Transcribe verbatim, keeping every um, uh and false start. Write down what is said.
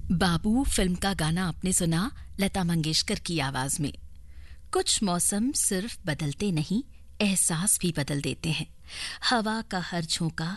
बाबू film का गाना आपने सुना लता मंगेशकर की आवाज में। कुछ मौसम सिर्फ बदलते नहीं, एहसास भी बदल देते हैं। हवा का हर झोंका